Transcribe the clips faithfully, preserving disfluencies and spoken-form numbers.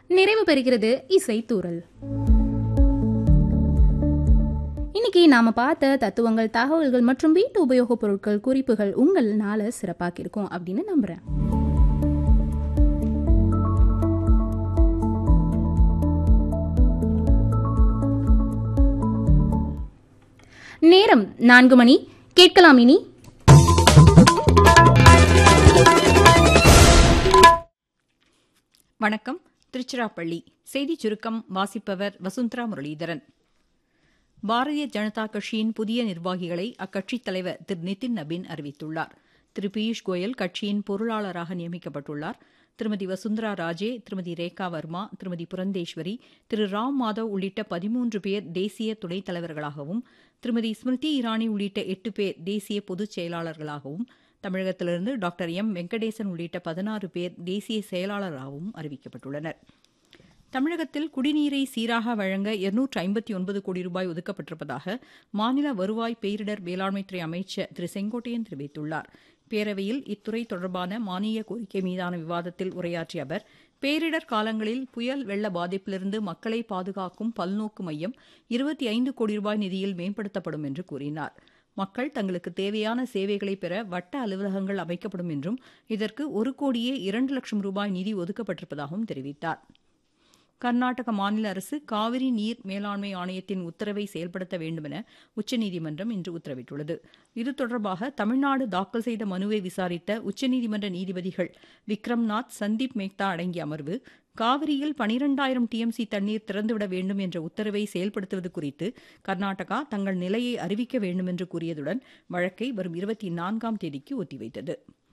நிறைவு பெறுகிறது இசை தூறல். இன்னைக்கு நாம பார்த்த தத்துவங்கள், தகவல்கள் மற்றும் வீட்டு உபயோகப் பொருட்கள் குறிப்புகள் உங்கள் நாளை சிறப்பாக்கியிருக்கும் அப்படின்னு நம்புறேன். நேரம் நான்கு மணி. கேட்கலாம் இனி வணக்கம். திருச்சிராப்பள்ளி செய்தி சுருக்கம் வாசிப்பவர் வசுந்தரா முரளிதரன். பாரதிய ஜனதா கட்சியின் புதிய நிர்வாகிகளை அக்கட்சித் தலைவர் திரு நிதின் நபீன் அறிவித்துள்ளார். திரு பியூஷ் கோயல் கட்சியின் பொருளாளராக நியமிக்கப்பட்டுள்ளார். திருமதி வசுந்தரா ராஜே, திருமதி ரேகா வர்மா, திருமதி புரந்தேஸ்வரி, திரு ராம் மாதவ் உள்ளிட்ட பதிமூன்று பேர் தேசிய துணைத் தலைவர்களாகவும், திருமதி ஸ்மிருதி இரானி உள்ளிட்ட எட்டு பேர் தேசிய பொதுச் செயலாளர்களாகவும், தமிழகத்திலிருந்து டாக்டர் எம் வெங்கடேசன் உள்ளிட்ட பதினாறு பேர் தேசிய செயலாளராகவும் அறிவிக்கப்பட்டுள்ளனர். தமிழகத்தில் குடிநீரை சீராக வழங்க இருநூற்று ஐம்பத்தி ஒன்பது கோடி ரூபாய் ஒதுக்கப்பட்டிருப்பதாக மாநில வருவாய் பேரிடர் மேலாண்மைத்துறை அமைச்சர் திரு செங்கோட்டையன் தெரிவித்துள்ளார். பேரவையில் இத்துறை தொடர்பான மானிய கோரிக்கை மீதான விவாதத்தில் உரையாற்றிய அவர், பேரிடர் காலங்களில் புயல் வெள்ள பாதிப்பிலிருந்து மக்களை பாதுகாக்கும் பல்நோக்கு மையம் இருபத்தி ஐந்து கோடி ரூபாய் நிதியில் மேம்படுத்தப்படும் என்று கூறினார். மக்கள் தங்களுக்கு தேவையான சேவைகளை பெற வட்ட அலுவலகங்கள் அமைக்கப்படும் என்றும், இதற்கு ஒரு கோடியே இரண்டு லட்சம் ரூபாய் நிதி ஒதுக்கப்பட்டிருப்பதாகவும் தெரிவித்தார். கர்நாடக மாநில அரசு காவிரி நீர் மேலாண்மை ஆணையத்தின் உத்தரவை செயல்படுத்த வேண்டுமென உச்சநீதிமன்றம் இன்று உத்தரவிட்டுள்ளது. இது தொடர்பாக தமிழ்நாடு தாக்கல் செய்த மனுவை விசாரித்த உச்சநீதிமன்ற நீதிபதிகள் விக்ரம்நாத், சந்தீப் மேக்தா அடங்கிய அமர்வு, காவிரியில் பனிரெண்டாயிரம் டிஎம்சி தண்ணீர் திறந்துவிட வேண்டும் என்ற உத்தரவை செயல்படுத்துவது குறித்து கர்நாடகா தங்கள் நிலையை அறிவிக்க வேண்டும் என்று கூறியதுடன் வழக்கை வரும் இருபத்தி நான்காம் தேதிக்கு ஒத்திவைத்தது.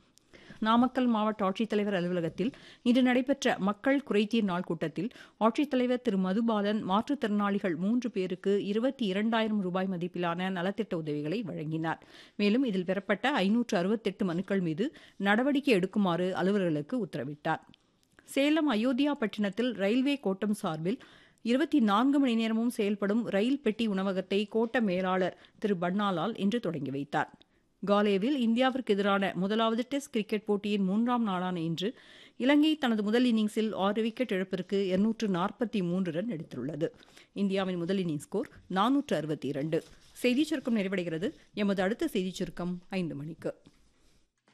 நாமக்கல் மாவட்ட ஆட்சித்தலைவர் அலுவலகத்தில் இன்று நடைபெற்ற மக்கள் குறைதீர் நாள் கூட்டத்தில் ஆட்சித்தலைவர் திரு மதுபாலன் மாற்றுத்திறனாளிகள் மூன்று பேருக்கு இருபத்தி இரண்டாயிரம் ரூபாய் மதிப்பிலான நலத்திட்ட உதவிகளை வழங்கினார். மேலும் இதில் பெறப்பட்ட ஐநூற்று அறுபத்தெட்டு மனுக்கள் மீது நடவடிக்கை எடுக்குமாறு அலுவலர்களுக்கு உத்தரவிட்டார். சேலம் அயோத்தியா பட்டினத்தில் ரயில்வே கோட்டம் சார்பில் இருபத்தி நான்கு மணி நேரமும் செயல்படும் ரயில் பெட்டி உணவகத்தை கோட்ட மேலாளர் திரு பன்னாலால் இன்று தொடங்கி வைத்தார். காலேவில் இந்தியாவிற்கு எதிரான முதலாவது டெஸ்ட் கிரிக்கெட் போட்டியின் மூன்றாம் நாளான இன்று இலங்கை தனது முதல் இன்னிங்ஸில் ஆறு விக்கெட் இழப்பிற்கு இருநூற்று நாற்பத்தி மூன்று ரன் எடுத்துள்ளது. இந்தியாவின் முதல் இன்னிங்ஸ் ஸ்கோர் நானூற்று அறுபத்தி இரண்டு. செய்திச் சுருக்கம் நிறைவடைகிறது. எமது அடுத்த செய்திச் சுருக்கம் ஐந்து மணிக்கு.